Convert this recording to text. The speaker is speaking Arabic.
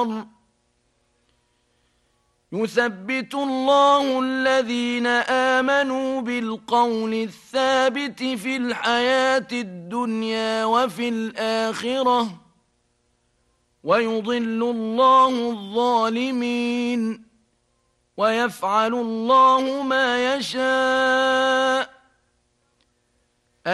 يثبت الله الذين آمنوا بالقول الثابت في الحياة الدنيا وفي الآخرة ويضل الله الظالمين ويفعل الله ما يشاء